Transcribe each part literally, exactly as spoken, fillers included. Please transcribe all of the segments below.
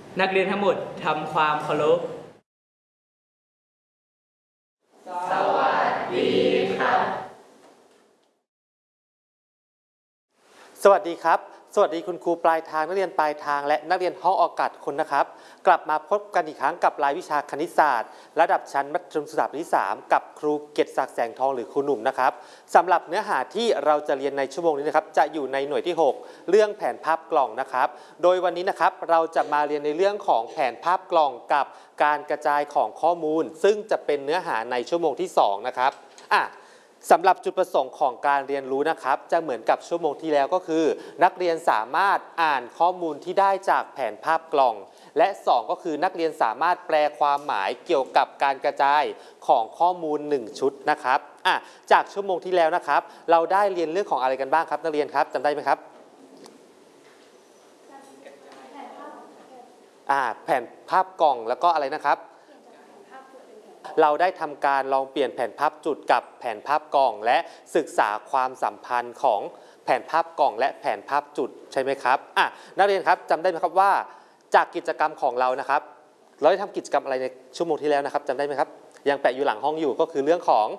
นักเรียนทั้งหมดทำความเคารพสวัสดีครับสวัสดีครับสวัสดีคุณครูปลายทางนักเรียนปลายทางและนักเรียนห้องอากาศคนนะครับกลับมาพบกันอีกครั้งกับรายวิชาคณิตศาสตร์ระดับชั้นมัธยมศึกษาปีที่สามกับครูเกียรติศักดิ์แสงทองหรือครูหนุ่มนะครับสำหรับเนื้อหาที่เราจะเรียนในชั่วโมงนี้นะครับจะอยู่ในหน่วยที่หกเรื่องแผนภาพกล่องนะครับโดยวันนี้นะครับเราจะมาเรียนในเรื่องของแผนภาพกล่องกับการกระจายของข้อมูลซึ่งจะเป็นเนื้อหาในชั่วโมงที่สองนะครับอ่ะสำหรับจุดประสงค์ของการเรียนรู้นะครับจะเหมือนกับชั่วโมงที่แล้วก็คือนักเรียนสามารถอ่านข้อมูลที่ได้จากแผนภาพกล่องและสองก็คือนักเรียนสามารถแปลความหมายเกี่ยวกับการกระจายของข้อมูลหนึ่งชุดนะครับอ่ะจากชั่วโมงที่แล้วนะครับเราได้เรียนเรื่องของอะไรกันบ้างครับนักเรียนครับจำได้ไหมครับอ่าแผนภาพกล่องแล้วก็อะไรนะครับเราได้ทำการลองเปลี่ยนแผนภาพจุดกับแผนภาพกล่องและศึกษาความสัมพันธ์ของแผนภาพกล่องและแผนภาพจุดใช่ไหมครับอ่ะนักเรียนครับจำได้ไหมครับว่าจากกิจกรรมของเรานะครับเราได้ทำกิจกรรมอะไรในชั่วโมงที่แล้วนะครับจำได้ไหมครับยังแปะอยู่หลังห้องอยู่ก็คือเรื่องของ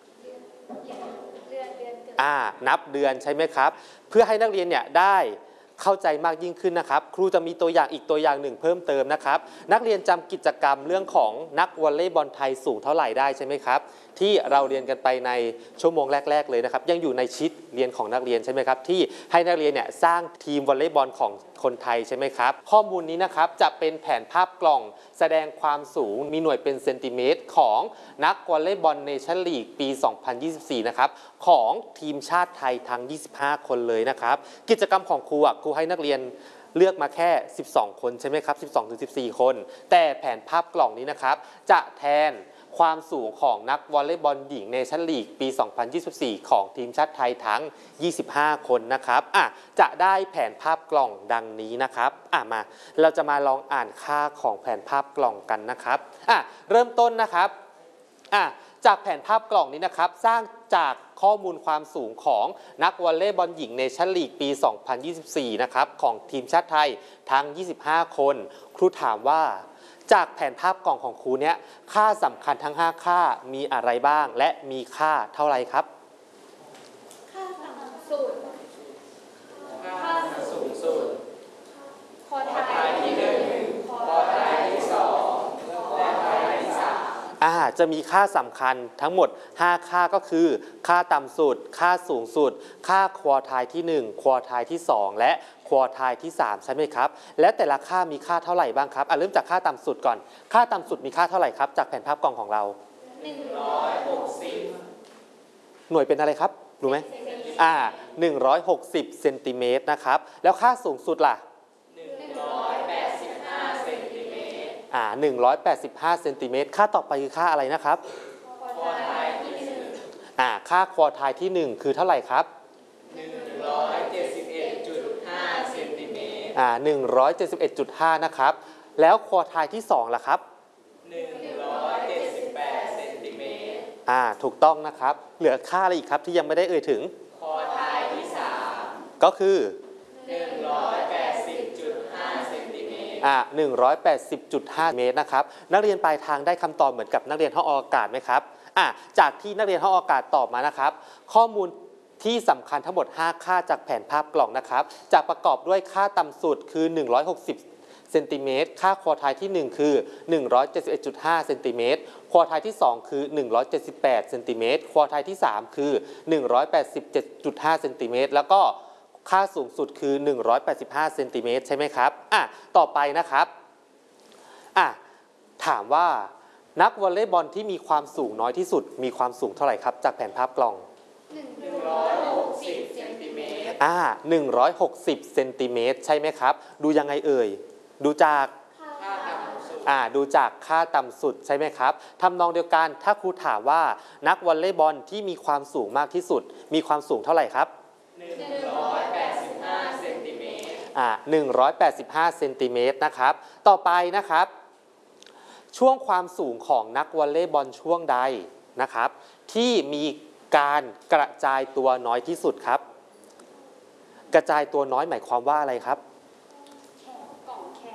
อ่านับเดือนใช่ไหมครับเพื่อให้นักเรียนเนี่ยได้เข้าใจมากยิ่งขึ้นนะครับครูจะมีตัวอย่างอีกตัวอย่างหนึ่งเพิ่มเติมนะครับนักเรียนจำกิจกรรมเรื่องของนักวอลเลย์บอลไทยสูงเท่าไหร่ได้ใช่ไหมครับที่เราเรียนกันไปในชั่วโมงแรกๆเลยนะครับยังอยู่ในชิดเรียนของนักเรียนใช่ไหมครับที่ให้นักเรียนเนี่ยสร้างทีมวอลเลย์บอลของคนไทยใช่ไหมครับข้อมูลนี้นะครับจะเป็นแผนภาพกล่องแสดงความสูงมีหน่วยเป็นเซนติเมตรของนักวอลเลย์บอลเนชั่นลีกปี สองพันยี่สิบสี่ นะครับของทีมชาติไทยทั้ง ยี่สิบห้า คนเลยนะครับกิจกรรมของครูอ่ะครูให้นักเรียนเลือกมาแค่ สิบสอง คนใช่ไหมครับ สิบสองถึงสิบสี่ คนแต่แผนภาพกล่องนี้นะครับจะแทนความสูงของนักวอลเลย์บอลหญิงเนชั่นลีกปี สองพันยี่สิบสี่ ของทีมชาติไทยทั้ง ยี่สิบห้า คนนะครับอ่ะจะได้แผนภาพกล่องดังนี้นะครับอ่ะมาเราจะมาลองอ่านค่าของแผนภาพกล่องกันนะครับอ่ะเริ่มต้นนะครับอ่ะจากแผนภาพกล่องนี้นะครับสร้างจากข้อมูลความสูงของนักวอลเลย์บอลหญิงเนชั่นลีกปี สองพันยี่สิบสี่ นะครับของทีมชาติไทยทั้ง ยี่สิบห้า คนครูถามว่าจากแผนภาพกล่องของครูเนี้ยค่าสำคัญทั้งห้าค่ามีอะไรบ้างและมีค่าเท่าไรครับค่าต่ำสุดค่าสูงสุดคอไทยที่หนึ่งคอไทยที่สองคอไทยที่สามอ่าจะมีค่าสำคัญทั้งหมดห้าค่าก็คือค่าต่ำสุดค่าสูงสุดค่าควอไทยที่หนึ่งควอไทยที่สองและควอไทยที่สามใช่ไหมครับและแต่ละค่ามีค่าเท่าไหร่บ้างครับอ่ะเริ่มจากค่าต่ำสุดก่อนค่าต่ำสุดมีค่าเท่าไหร่ครับจากแผนภาพกล่องของเราหนึ่งร้อยหกสิบหน่วยเป็นอะไรครับรู้ไหมอ่าหนึ่งร้อยหกสิบเซนติเมตรนะครับแล้วค่าสูงสุดล่ะหนึ่งร้อยแปดสิบห้าเซนติเมตรอ่าหนึ่งร้อยแปดสิบห้าเซนติเมตรค่าต่อไปคือค่าอะไรนะครับควอไทยที่หนึ่งอ่าค่าควอไทยที่หนึ่งคือเท่าไหร่ครับหนึ่งร้อยเจ็ดสิบเอ็ดจุดห้าเซนติเมตรอ่าหนึ่งร้อยเจ็ดสิบเอ็ดจุดห้านะครับแล้วควอไทยที่สองล่ะครับหนึ่งร้อยเจ็ดสิบแปดเซนติเมตรอ่าถูกต้องนะครับเหลือค่าอะไรอีกครับที่ยังไม่ได้เอ่ยถึงคอไทยที่สามก็คือหนึ่งร้อยแปดสิบจุดห้าเซนติเมตรอ่าหนึ่งร้อยแปดสิบจุดห้าเมตรนะครับนักเรียนปลายทางได้คำตอบเหมือนกับนักเรียนห้องอากาศไหมครับอ่าจากที่นักเรียนห้องอากาศตอบมานะครับข้อมูลที่สำคัญทั้งหมดห้าค่าจากแผนภาพกล่องนะครับจะประกอบด้วยค่าต่ำสุดคือหนึ่งร้อยหกสิบเซนติเมตรค่าควอไทยที่หนึ่งคือหนึ่งร้อยเจ็ดสิบเอ็ดจุดห้าเซนติเมตรควอไทยที่สองคือหนึ่งร้อยเจ็ดสิบแปดเซนติเมตรควอไทยที่สามคือหนึ่งร้อยแปดสิบเจ็ดจุดห้าเซนติเมตรแล้วก็ค่าสูงสุดคือหนึ่งร้อยแปดสิบห้าเซนติเมตรใช่ไหมครับอ่ะต่อไปนะครับอ่ะถามว่านักวอลเลย์บอลที่มีความสูงน้อยที่สุดมีความสูงเท่าไหร่ครับจากแผนภาพกล่องหนึ่งร้อยหกสิบเซนติเมตรอ่าหนึ่งร้อยหกสิบเซนติเมตรใช่ไหมครับดูยังไงเอ่ยดูจากค่าต่ำสุดอ่าดูจากค่าต่ำสุดใช่ไหมครับทำนองเดียวกันถ้าครูถามว่านักวอลเลย์บอลที่มีความสูงมากที่สุดมีความสูงเท่าไหร่ครับหนึ่งร้อยแปดสิบห้าเซนติเมตรอ่าหนึ่งร้อยแปดสิบห้าเซนติเมตรนะครับต่อไปนะครับช่วงความสูงของนักวอลเลย์บอลช่วงใดนะครับที่มีการกระจายตัวน้อยที่สุดครับกระจายตัวน้อยหมายความว่าอะไรครับ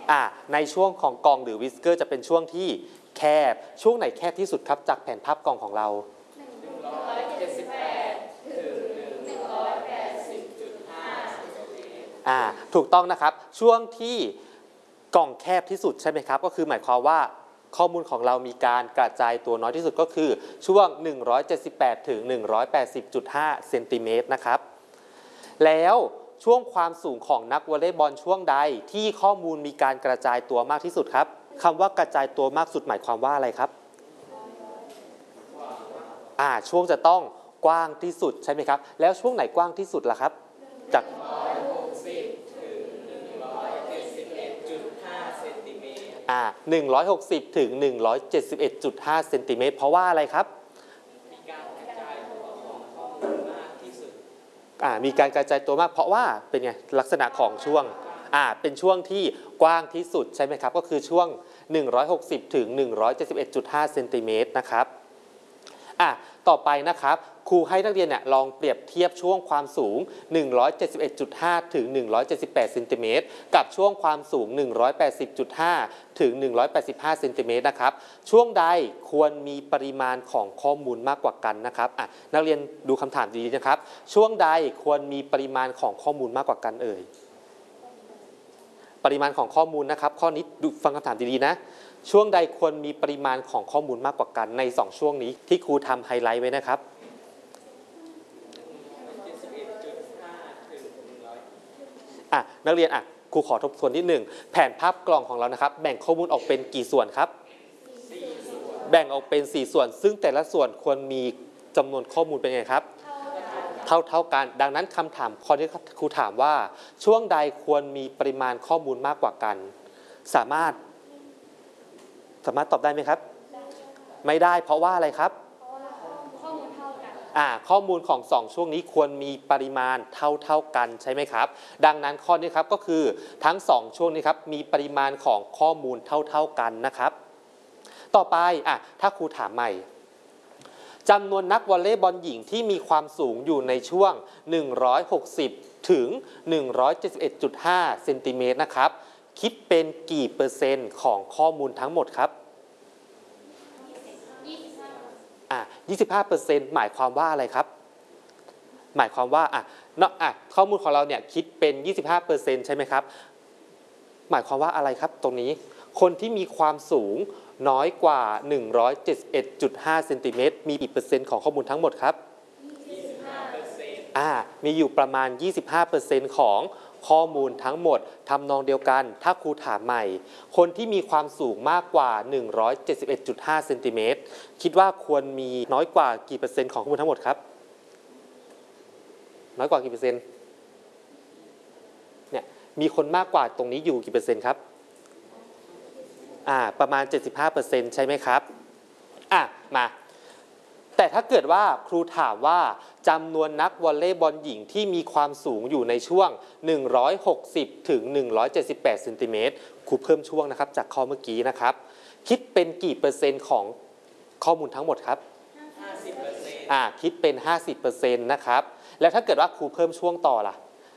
อ่าในช่วงของกล่องหรือวิสเกอร์จะเป็นช่วงที่แคบช่วงไหนแคบที่สุดครับจากแผนภาพกล่องของเราอ่าถูกต้องนะครับช่วงที่กล่องแคบที่สุดใช่ไหมครับก็คือหมายความว่าข้อมูลของเรามีการกระจายตัวน้อยที่สุดก็คือช่วงหนึ่งร้อยเจ็ดสิบแปดถึงหนึ่งร้อยแปดสิบจุดห้าเซนติเมตรนะครับแล้วช่วงความสูงของนักวอลเลย์บอลช่วงใดที่ข้อมูลมีการกระจายตัวมากที่สุดครับคำว่ากระจายตัวมากสุดหมายความว่าอะไรครับอ่าช่วงจะต้องกว้างที่สุดใช่ไหมครับแล้วช่วงไหนกว้างที่สุดล่ะครับจากอ่าหนึ่งร้อยหกสิบถึงหนึ่งร้อยเจ็ดสิบเอ็ดจุดห้าเซนติเมตรเพราะว่าอะไรครับมีการกระจายตัวของข้อมูลมากที่สุดอ่ามีการกระจายตัวมากเพราะว่าเป็นไงลักษณะของช่วงอ่าเป็นช่วงที่กว้างที่สุดใช่ไหมครับก็คือช่วงหนึ่งร้อยหกสิบถึงหนึ่งร้อยเจ็ดสิบเอ็ดจุดห้าเซนติเมตรนะครับอ่ะต่อไปนะครับครูให้นักเรียนเนี่ยลองเปรียบเทียบช่วงความสูง หนึ่งร้อยเจ็ดสิบเอ็ดจุดห้า ถึง หนึ่งร้อยเจ็ดสิบแปดเซนติเมตรกับช่วงความสูง หนึ่งร้อยแปดสิบจุดห้า ถึง หนึ่งร้อยแปดสิบห้าเซนติเมตรนะครับช่วงใดควรมีปริมาณของข้อมูลมากกว่ากันนะครับอ่ะนักเรียนดูคำถามดีๆนะครับช่วงใดควรมีปริมาณของข้อมูลมากกว่ากันเอ่ยปริมาณของข้อมูลนะครับข้อนี้ดูฟังคำถามดีๆนะช่วงใดควรมีปริมาณของข้อมูลมากกว่ากันในสองช่วงนี้ที่ครูทำไฮไลท์ไว้นะครับอ่ะนักเรียนอ่ะครูขอทบทวนนิดหนึ่งแผนภาพกล่องของเรานะครับแบ่งข้อมูลออกเป็นกี่ส่วนครับแบ่งออกเป็นสี่ส่วนซึ่งแต่ละส่วนควรมีจำนวนข้อมูลเป็นไงครับเท่าเท่ากันดังนั้นคำถามข้อนี้ครูถามว่าช่วงใดควรมีปริมาณข้อมูลมากกว่ากันสามารถสามารถตอบได้ไหมครับไม่ได้เพราะว่าอะไรครับข้อมูลเท่ากันอ่าข้อมูลของสองช่วงนี้ควรมีปริมาณเท่าเท่ากันใช่ไหมครับดังนั้นข้อนี้ครับก็คือทั้งสองช่วงนี้ครับมีปริมาณของข้อมูลเท่าเท่ากันนะครับต่อไปอ่ะถ้าครูถามใหม่จำนวนนักวอลเลย์บอลหญิงที่มีความสูงอยู่ในช่วงหนึ่งร้อยหกสิบถึง หนึ่งร้อยเจ็ดสิบเอ็ดจุดห้าเซนติเมตรนะครับคิดเป็นกี่เปอร์เซ็นต์ของข้อมูลทั้งหมดครับอ่ะ ยี่สิบห้าเปอร์เซ็นต์ หมายความว่าอะไรครับหมายความว่าอ่ะเนาะอ่ะข้อมูลของเราเนี่ยคิดเป็น ยี่สิบห้าเปอร์เซ็นต์ ใช่ไหมครับหมายความว่าอะไรครับตรงนี้คนที่มีความสูงน้อยกว่า หนึ่งร้อยเจ็ดสิบเอ็ดจุดห้าเซนติเมตรมีกี่เปอร์เซ็นต์ของข้อมูลทั้งหมดครับ ยี่สิบห้าเปอร์เซ็นต์ อ่ามีอยู่ประมาณ ยี่สิบห้าเปอร์เซ็นต์ ของข้อมูลทั้งหมดทำนองเดียวกันถ้าครูถามใหม่คนที่มีความสูงมากกว่า หนึ่งร้อยเจ็ดสิบเอ็ดจุดห้าเซนติเมตรคิดว่าควรมีน้อยกว่ากี่เปอร์เซ็นต์ของข้อมูลทั้งหมดครับน้อยกว่ากี่เปอร์เซ็นต์เนี่ยมีคนมากกว่าตรงนี้อยู่กี่เปอร์เซ็นต์ครับอ่าประมาณ เจ็ดสิบห้าเปอร์เซ็นต์ ใช่ไหมครับอ่ะมาแต่ถ้าเกิดว่าครูถามว่าจำนวนนักวอลเลย์บอลหญิงที่มีความสูงอยู่ในช่วงหนึ่งร้อยหกสิบถึงหนึ่งร้อยเจ็ดสิบแปดเซนติเมตรครูเพิ่มช่วงนะครับจากข้อเมื่อกี้นะครับคิดเป็นกี่เปอร์เซ็นต์ของข้อมูลทั้งหมดครับ ห้าสิบเปอร์เซ็นต์ อ่าคิดเป็น ห้าสิบเปอร์เซ็นต์ นะครับแล้วถ้าเกิดว่าครูเพิ่มช่วงต่อล่ะ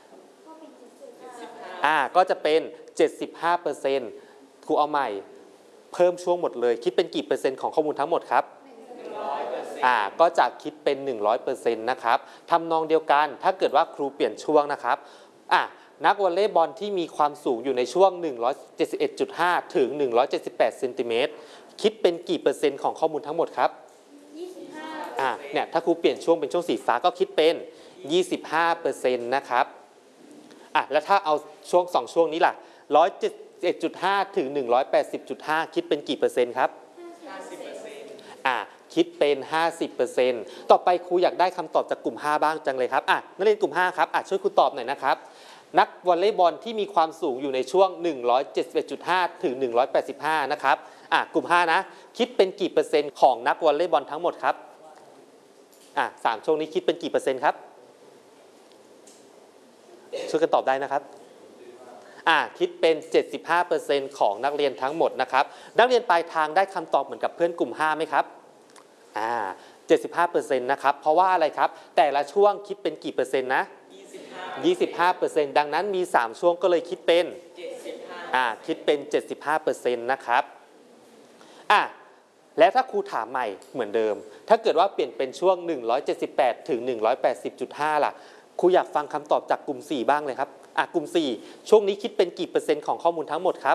อ่าก็จะเป็น เจ็ดสิบห้าเปอร์เซ็นต์ ครูเอาใหม่เพิ่มช่วงหมดเลยคิดเป็นกี่เปอร์เซ็นต์ของข้อมูลทั้งหมดครับอ่าก็จะคิดเป็น หนึ่งร้อยเปอร์เซ็นต์ นะครับทำนองเดียวกันถ้าเกิดว่าครูเปลี่ยนช่วงนะครับอ่ะนักวอลเลย์บอลที่มีความสูงอยู่ในช่วง หนึ่งร้อยเจ็ดสิบเอ็ดจุดห้า ถึง หนึ่งร้อยเจ็ดสิบแปดเซนติเมตรคิดเป็นกี่เปอร์เซ็นต์ของข้อมูลทั้งหมดครับ ยี่สิบห้า อ่ะเนี่ยถ้าครูเปลี่ยนช่วงเป็นช่วงสีฟ้าก็คิดเป็น ยี่สิบห้าเปอร์เซ็นต์ นะครับอ่ะแล้วถ้าเอาช่วงสองช่วงนี้ล่ะ หนึ่งร้อยเจ็ดสิบเอ็ดจุดห้า ถึง หนึ่งร้อยแปดสิบจุดห้า คิดเป็นกี่เปอร์เซ็นต์ครับ ห้าสิบเปอร์เซ็นต์ อ่ะคิดเป็น ห้าสิบเปอร์เซ็นต์ ต่อไปครูอยากได้คำตอบจากกลุ่มห้าบ้างจังเลยครับอ่ะนักเรียนกลุ่มห้าครับอ่ะช่วยครูตอบหน่อยนะครับนักวอลเลย์บอลที่มีความสูงอยู่ในช่วง หนึ่งร้อยเจ็ดสิบเอ็ดจุดห้า ถึง หนึ่งร้อยแปดสิบห้า นะครับอ่ะกลุ่มห้านะคิดเป็นกี่เปอร์เซ็นต์ของนักวอลเลย์บอลทั้งหมดครับอ่ะสามช่วงนี้คิดเป็นกี่เปอร์เซ็นต์ครับช่วยกันตอบได้นะครับอ่ะคิดเป็น เจ็ดสิบห้าเปอร์เซ็นต์ ของนักเรียนทั้งหมดนะครับนักเรียนปลายทางได้คำตอบเหมือนกับเพื่อนกลุ่มห้าไหมครับอ่า เจ็ดสิบห้าเปอร์เซ็นต์ นะครับเพราะว่าอะไรครับแต่ละช่วงคิดเป็นกี่เปอร์เซ็นต์นะ ยี่สิบห้าเปอร์เซ็นต์ ดังนั้นมีสามช่วงก็เลยคิดเป็น เจ็ดสิบห้าอ่าคิดเป็น เจ็ดสิบห้าเปอร์เซ็นต์ นะครับอ่ะและถ้าครูถามใหม่เหมือนเดิมถ้าเกิดว่าเปลี่ยนเป็นช่วงหนึ่งร้อยเจ็ดสิบแปดถึงหนึ่งร้อยแปดสิบจุดห้า ล่ะครูอยากฟังคำตอบจากกลุ่มสี่บ้างเลยครับอ่ะกลุ่มสี่ช่วงนี้คิดเป็นกี่เปอร์เซ็นต์ของข้อมูลทั้งหมดครับ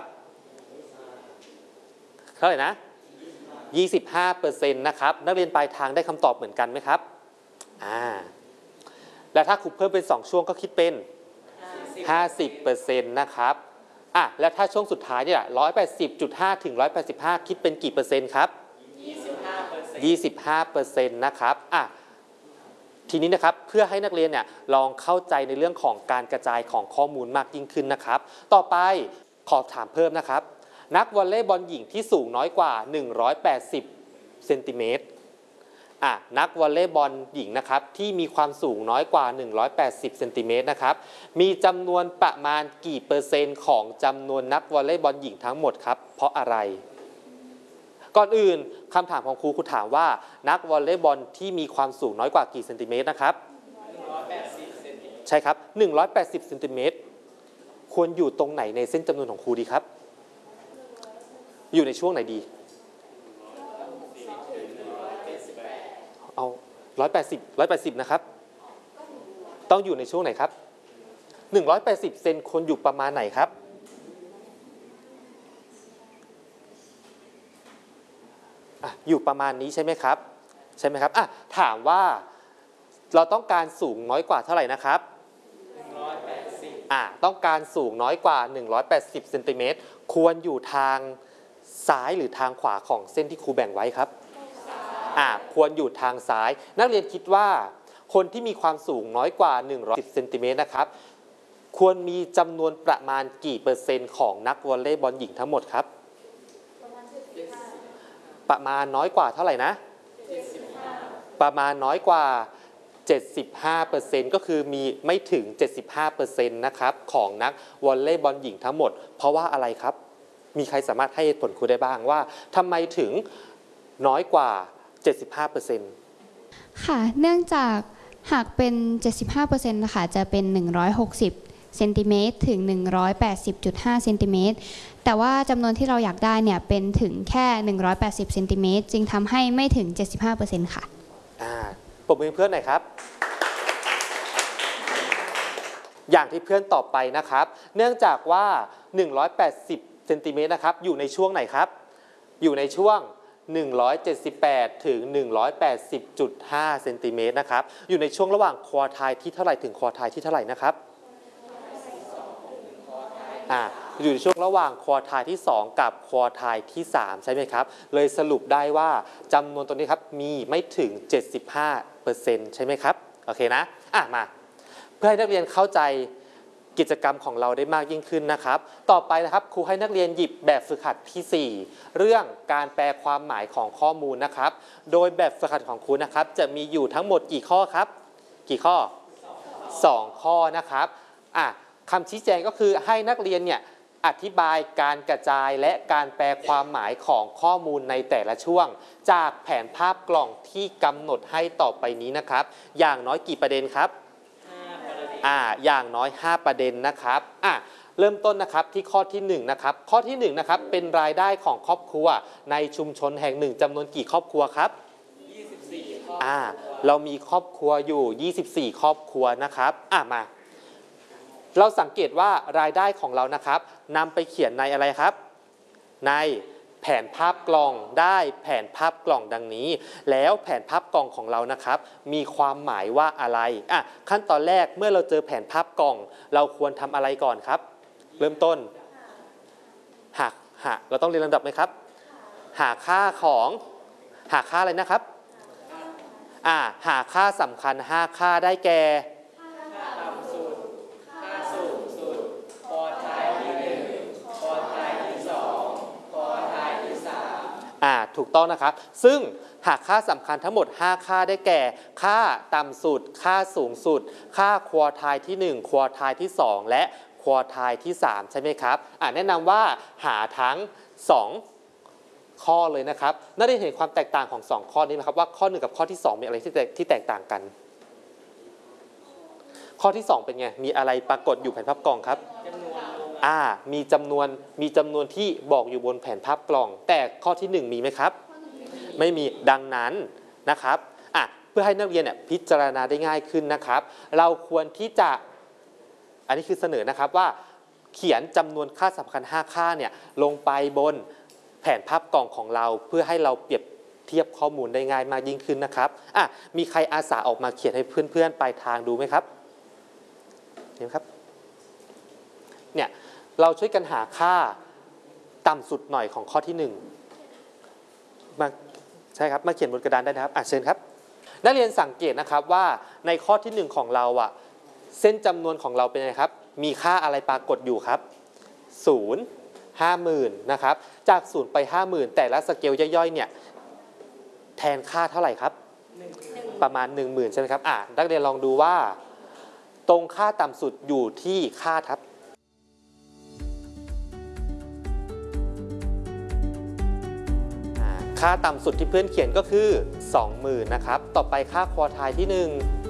เท่าไหร่นะ ยี่สิบห้าเปอร์เซ็นต์ นะครับนักเรียนปลายทางได้คำตอบเหมือนกันไหมครับอ่าและถ้าครูเพิ่มเป็นสองช่วงก็คิดเป็น ห้าสิบเปอร์เซ็นต์ นะครับอ่ะแล้วถ้าช่วงสุดท้ายเนี่ย หนึ่งร้อยแปดสิบจุดห้า ถึง หนึ่งร้อยแปดสิบห้า คิดเป็นกี่เปอร์เซ็นต์ครับ ยี่สิบห้าเปอร์เซ็นต์ ยี่สิบห้าเปอร์เซ็นต์ นะครับอ่ะทีนี้นะครับเพื่อให้นักเรียนเนี่ยลองเข้าใจในเรื่องของการกระจายของข้อมูลมากยิ่งขึ้นนะครับต่อไปขอถามเพิ่มนะครับนักวอลเลย์บอลหญิงที่สูงน้อยกว่าหนึ่งร้อยแปดสิบเซนติเมตรอ่ะนักวอลเลย์บอลหญิงนะครับที่มีความสูงน้อยกว่าหนึ่งร้อยแปดสิบเซนติเมตรนะครับมีจำนวนประมาณกี่เปอร์เซ็นต์ของจำนวนนักวอลเลย์บอลหญิงทั้งหมดครับเพราะอะไรก่อนอื่นคำถามของครูครูถามว่านักวอลเลย์บอลที่มีความสูงน้อยกว่ากี่เซนติเมตรนะครับหนึ่งร้อยแปดสิบเซนติเมตรใช่ครับหนึ่งร้อยแปดสิบเซนติเมตรควรอยู่ตรงไหนในเส้นจำนวนของครูดีครับอยู่ในช่วงไหนดีเอาหนึ่งร้อยแปดสิบ หนึ่งร้อยแปดสิบนะครับต้องอยู่ในช่วงไหนครับหนึ่งร้อยแปดสิบเซนควรอยู่ประมาณไหนครับอ่ะอยู่ประมาณนี้ใช่ไหมครับใช่ไหมครับอ่ะถามว่าเราต้องการสูงน้อยกว่าเท่าไหร่นะครับหนึ่งร้อยแปดสิบอ่ะต้องการสูงน้อยกว่าหนึ่งร้อยแปดสิบเซนติเมตรควรอยู่ทางซ้ายหรือทางขวาของเส้นที่ครูแบ่งไว้ครับอ่ะควรอยู่ทางซ้ายนักเรียนคิดว่าคนที่มีความสูงน้อยกว่าหนึ่งร้อยสิบเซนติเมตรนะครับควรมีจำนวนประมาณกี่เปอร์เซ็นต์ของนักวอลเลย์บอลหญิงทั้งหมดครับประมาณน้อยกว่าเท่าไหร่นะประมาณน้อยกว่า เจ็ดสิบห้าเปอร์เซ็นต์ ก็คือมีไม่ถึง เจ็ดสิบห้าเปอร์เซ็นต์ นะครับของนักวอลเลย์บอลหญิงทั้งหมดเพราะว่าอะไรครับมีใครสามารถให้เหตุผลครูได้บ้างว่าทำไมถึงน้อยกว่า เจ็ดสิบห้าเปอร์เซ็นต์ค่ะเนื่องจากหากเป็น เจ็ดสิบห้าเปอร์เซ็นต์ นะคะจะเป็น หนึ่งร้อยหกสิบเซนติเมตรถึง หนึ่งร้อยแปดสิบจุดห้าเซนติเมตรแต่ว่าจำนวนที่เราอยากได้เนี่ยเป็นถึงแค่หนึ่งร้อยแปดสิบเซนติเมตรจึงทำให้ไม่ถึง เจ็ดสิบห้าเปอร์เซ็นต์ ค่ะอ่าปรบมือเพื่อนหน่อยครับอย่างที่เพื่อนตอบไปนะครับเนื่องจากว่าหนึ่งร้อยแปดสิบเซนติเมตรนะครับอยู่ในช่วงไหนครับอยู่ในช่วงหนึ่งร้อยเจ็ดสิบแปดถึง หนึ่งร้อยแปดสิบจุดห้าเซนติเมตรนะครับอยู่ในช่วงระหว่างควอไทล์ที่เท่าไหร่ถึงควอไทล์ที่เท่าไหร่นะครับอ่าอยู่ในช่วงระหว่างควอไทล์ที่สองกับควอไทล์ที่สามใช่ไหมครับเลยสรุปได้ว่าจำนวนตัวนี้ครับมีไม่ถึง เจ็ดสิบห้าเปอร์เซ็นต์ ใช่ไหมครับโอเคนะอ่ะมาเพื่อให้นักเรียนเข้าใจกิจกรรมของเราได้มากยิ่งขึ้นนะครับต่อไปนะครับครูให้นักเรียนหยิบแบบฝึกหัดที่สี่เรื่องการแปลความหมายของข้อมูลนะครับโดยแบบฝึกหัดของครูนะครับจะมีอยู่ทั้งหมดกี่ข้อครับกี่ข้อสองข้อนะครับอ่ะคำชี้แจงก็คือให้นักเรียนเนี่ยอธิบายการกระจายและการแปลความหมายของข้อมูลในแต่ละช่วงจากแผนภาพกล่องที่กำหนดให้ต่อไปนี้นะครับอย่างน้อยกี่ประเด็นครับอ่าอย่างน้อยห้าประเด็นนะครับอ่ะเริ่มต้นนะครับที่ข้อที่หนึ่งนะครับข้อที่หนึ่งนะครับเป็นรายได้ของครอบครัวในชุมชนแห่งหนึ่งจำนวนกี่ครอบครัวครับยี่สิบสี่ครอบครัวอ่าเรามีครอบครัวอยู่ยี่สิบสี่ครอบครัวนะครับอ่ะมาเราสังเกตว่ารายได้ของเรานะครับนำไปเขียนในอะไรครับในแผนภาพกล่องได้แผนภาพกล่องดังนี้แล้วแผนภาพกล่องของเรานะครับมีความหมายว่าอะไรอ่ะขั้นตอนแรกเมื่อเราเจอแผนภาพกล่องเราควรทำอะไรก่อนครับเริ่มต้นหาหาเราต้องเรียนลำดับไหมครับหาค่าของหาค่าอะไรนะครับอ่าหาค่าสำคัญห้าค่าได้แก่อ่าถูกต้องนะครับซึ่งหากค่าสำคัญทั้งหมดห้าค่าได้แก่ค่าต่ำสุดค่าสูงสุดค่าควอไทล์ที่หนึ่งควอไทล์ที่สองและควอไทล์ที่สามใช่ไหมครับอ่าแนะนำว่าหาทั้งสองข้อเลยนะครับน่าได้เห็นความแตกต่างของสองข้อนี้ไหมครับว่าข้อหนึ่งกับข้อที่สองมีอะไรที่แตกที่แตกต่างกันข้อที่สองเป็นไงมีอะไรปรากฏอยู่แผนภาพกล่องครับจำนวนอ่ามีจำนวนมีจำนวนที่บอกอยู่บนแผนภาพกล่อง แต่ข้อที่หนึ่งมีไหมครับไม่มีดังนั้นนะครับอ่ะเพื่อให้นักเรียนเนี่ยพิจารณาได้ง่ายขึ้นนะครับเราควรที่จะอันนี้คือเสนอนะครับว่าเขียนจำนวนค่าสำคัญห้าค่าเนี่ยลงไปบนแผนภาพกล่องของเราเพื่อให้เราเปรียบเทียบข้อมูลได้ง่ายมากยิ่งขึ้นนะครับอ่ะมีใครอาสาออกมาเขียนให้เพื่อนๆปลายทางดูไหมครับเห็นครับเนี่ยเราช่วยกันหาค่าต่ำสุดหน่อยของข้อที่หนึ่งมาใช่ครับมาเขียนบนกระดานได้นะครับอ่ะเชิญครับนักเรียนสังเกตนะครับว่าในข้อที่หนึ่งของเราอ่ะเส้นจำนวนของเราเป็นไงครับมีค่าอะไรปรากฏอยู่ครับศูนย์ ห้าหมื่นนะครับจากศูนย์ไปห้าหมื่นแต่ละสเกลย่อยๆเนี่ยแทนค่าเท่าไหร่ครับประมาณ หนึ่งหมื่น ใช่ไหมครับอ่ะนักเรียนลองดูว่าตรงค่าต่ำสุดอยู่ที่ค่าครับค่าต่ำสุดที่เพื่อนเขียนก็คือ สองหมื่น นะครับต่อไปค่าควอไทล์ที่หนึ่ง